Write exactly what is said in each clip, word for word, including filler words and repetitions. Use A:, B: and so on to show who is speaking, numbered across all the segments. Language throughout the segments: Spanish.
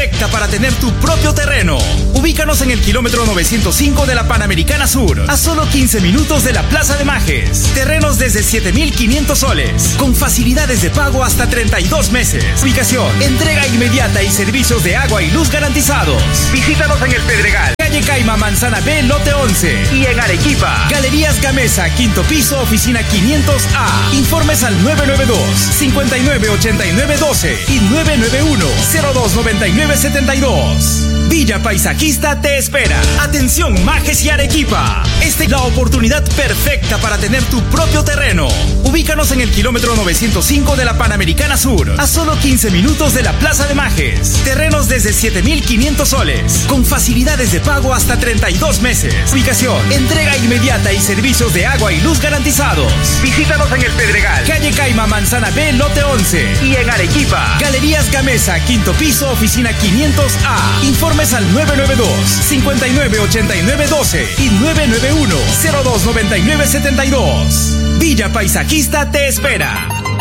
A: Perfecta para tener tu propio terreno. Ubícanos en el kilómetro novecientos cinco de la Panamericana Sur, a solo quince minutos de la Plaza de Majes. Terrenos desde siete mil quinientos soles, con facilidades de pago hasta treinta y dos meses. Ubicación, entrega inmediata y servicios de agua y luz garantizados. Visítanos en el Pedregal, calle Caima, Manzana B, lote once. Y en Arequipa, Galerías Gamesa, quinto piso, oficina quinientos A. Informes al nueve nueve dos, cinco nueve, ocho nueve uno dos y nueve nueve uno, cero dos nueve nueve siete dos. Villa Paisajista te espera. Atención Majes y Arequipa. Esta es la oportunidad perfecta para tener tu propio terreno. Ubícanos en el kilómetro novecientos cinco de la Panamericana Sur, a solo quince minutos de la Plaza de Majes. Terrenos desde siete mil quinientos soles, con facilidades de pago hasta treinta y dos meses. Ubicación, entrega inmediata y servicios de agua y luz garantizados. Visítanos en el Pedregal, calle Caima, Manzana B, lote once. Y en Arequipa, Galerías Gamesa, quinto piso, oficina quinientos A. Informes al nueve nueve dos, cinco nueve, ocho nueve uno dos y nueve nueve uno, cero dos nueve nueve siete dos. Villa Paisajista te espera.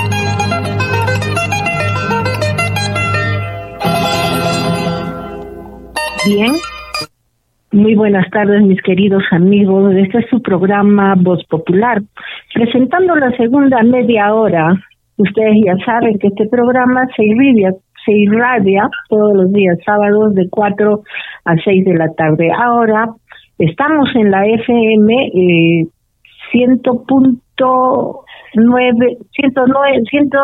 B: Bien, muy buenas tardes mis queridos amigos. Este es su programa Voz Popular, presentando la segunda media hora. Ustedes ya saben que este programa se irradia, se irradia todos los días sábados de cuatro a seis de la tarde. Ahora estamos en la F M eh, cien punto nueve, ciento nueve,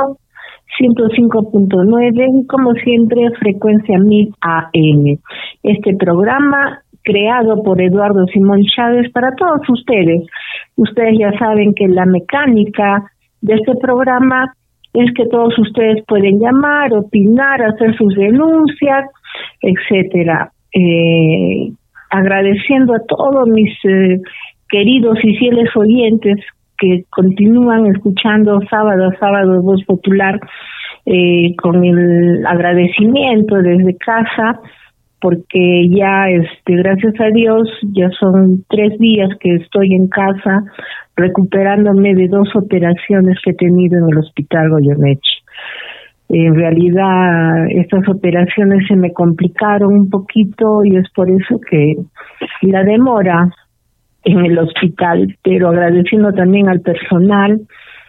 B: ciento cinco punto nueve, como siempre frecuencia mil A M. Este programa creado por Eduardo Simón Chávez para todos ustedes. Ustedes ya saben que la mecánica de este programa es que todos ustedes pueden llamar, opinar, hacer sus denuncias, etcétera. Eh, agradeciendo a todos mis eh, queridos y fieles oyentes que continúan escuchando sábado a sábado Voz Popular, eh, con el agradecimiento desde casa, porque ya, este, gracias a Dios, ya son tres días que estoy en casa recuperándome de dos operaciones que he tenido en el Hospital Goyeneche. En realidad, estas operaciones se me complicaron un poquito y es por eso que la demora en el hospital, pero agradeciendo también al personal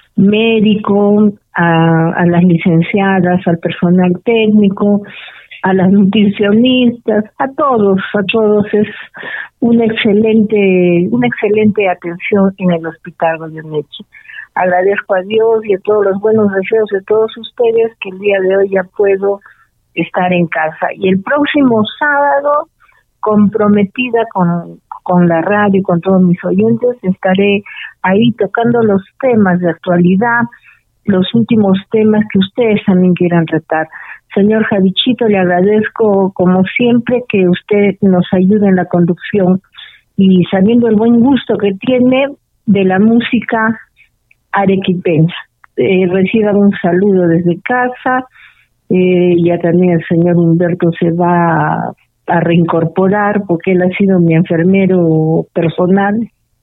B: médico, a, a las licenciadas, al personal técnico, a las nutricionistas, a todos, a todos es una excelente, una excelente atención en el Hospital Goyeneche. Agradezco a Dios y a todos los buenos deseos de todos ustedes que el día de hoy ya puedo estar en casa. Y el próximo sábado, comprometida con, con la radio y con todos mis oyentes, estaré ahí tocando los temas de actualidad, los últimos temas que ustedes también quieran tratar. Señor Javichito, le agradezco como siempre que usted nos ayude en la conducción y sabiendo el buen gusto que tiene de la música arequipeña. Eh, reciban un saludo desde casa. Eh, ya también el señor Humberto se va a, a reincorporar porque él ha sido mi enfermero personal.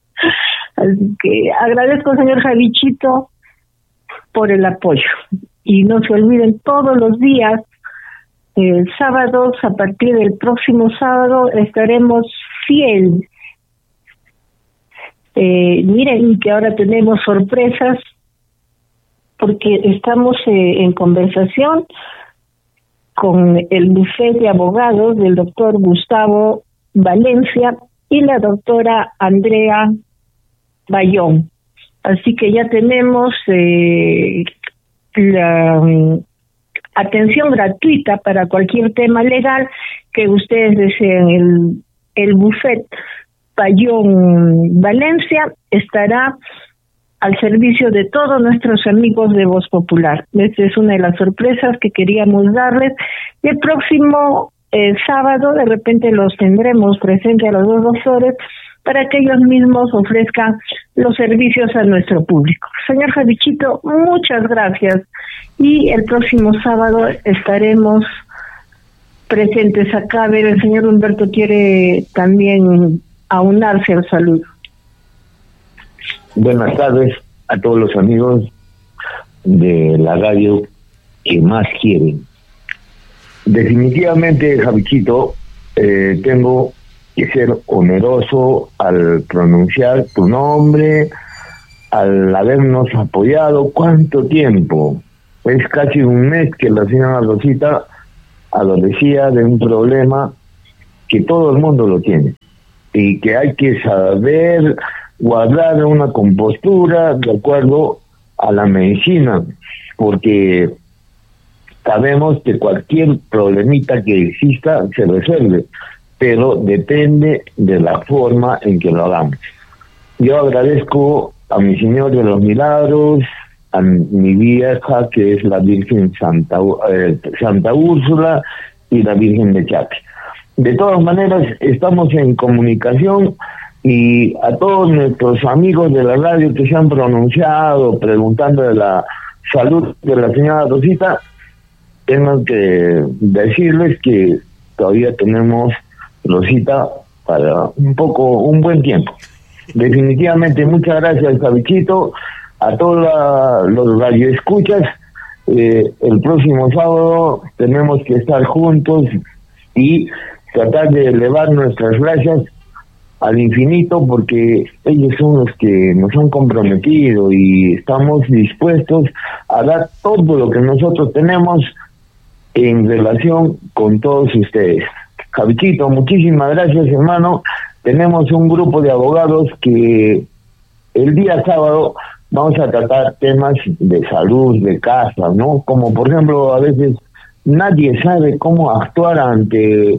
B: Así que agradezco, señor Javichito, por el apoyo. Y no se olviden, todos los días, eh, sábados, a partir del próximo sábado, estaremos fiel. Eh, miren que ahora tenemos sorpresas, porque estamos eh, en conversación con el bufete de abogados del doctor Gustavo Valencia y la doctora Andrea Bayón. Así que ya tenemos eh, la um, atención gratuita para cualquier tema legal que ustedes deseen. El, el bufete Bayón Valencia estará al servicio de todos nuestros amigos de Voz Popular. Esta es una de las sorpresas que queríamos darles. El próximo eh, sábado de repente los tendremos presentes a los dos doctores para que ellos mismos ofrezcan los servicios a nuestro público. Señor Javichito, muchas gracias. Y el próximo sábado estaremos presentes acá. A ver, el señor Humberto quiere también aunarse al saludo.
C: Buenas tardes a todos los amigos de la radio que más quieren. definitivamente, Javichito, eh, tengo que ser oneroso al pronunciar tu nombre, al habernos apoyado. ¿Cuánto tiempo? Es casi un mes que la señora Rosita adolecía de un problema que todo el mundo lo tiene y que hay que saber guardar una compostura de acuerdo a la medicina, porque sabemos que cualquier problemita que exista se resuelve, pero depende de la forma en que lo hagamos. Yo agradezco a mi Señor de los Milagros, a mi vieja que es la Virgen Santa, eh, Santa Úrsula y la Virgen de Chapi. De todas maneras, estamos en comunicación y a todos nuestros amigos de la radio que se han pronunciado preguntando de la salud de la señora Rosita, tengo que decirles que todavía tenemos Rosita para un poco, un buen tiempo. Definitivamente, muchas gracias, Javichito, a todos la, los radioescuchas. Eh, el próximo sábado tenemos que estar juntos y tratar de elevar nuestras gracias al infinito, porque ellos son los que nos han comprometido y estamos dispuestos a dar todo lo que nosotros tenemos en relación con todos ustedes. Javichito, muchísimas gracias, hermano. Tenemos un grupo de abogados que el día sábado vamos a tratar temas de salud, de casa, ¿no? Como por ejemplo, a veces nadie sabe cómo actuar ante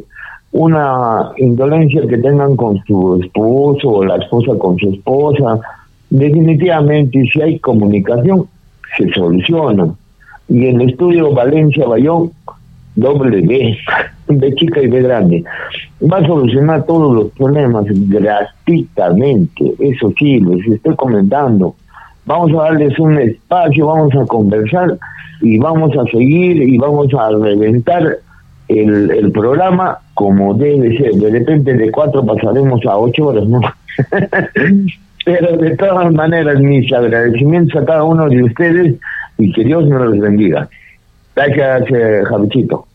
C: una indolencia que tengan con su esposo o la esposa con su esposa. Definitivamente, si hay comunicación, se soluciona. Y en el estudio Valencia Bayón, doble B, B chica y B grande, va a solucionar todos los problemas gratuitamente. Eso sí, les estoy comentando. Vamos a darles un espacio, vamos a conversar y vamos a seguir y vamos a reventar el, el programa como debe ser. De repente de cuatro pasaremos a ocho horas, ¿no? Pero de todas maneras, mis agradecimientos a cada uno de ustedes y que Dios nos los bendiga. Gracias, eh, Javichito.